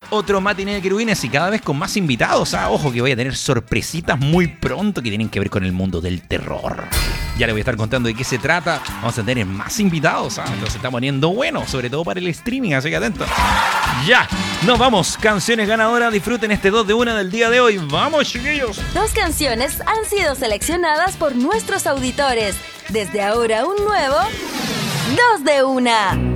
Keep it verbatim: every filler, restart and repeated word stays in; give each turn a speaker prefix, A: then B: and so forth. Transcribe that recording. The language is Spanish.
A: otro Matiné de Querubines y cada vez con más invitados. ¿Ah? Ojo que voy a tener sorpresitas muy pronto que tienen que ver con el mundo del terror. Ya les voy a estar contando de qué se trata. Vamos a tener más invitados. ¿Ah? Entonces se está poniendo bueno, sobre todo para el streaming, así que atentos. Ya, nos vamos. Canciones ganadoras. Disfruten este dos de una del día de hoy. ¡Vamos, chiquillos!
B: Dos canciones han sido seleccionadas por nuestros auditores. Desde ahora un nuevo dos de una.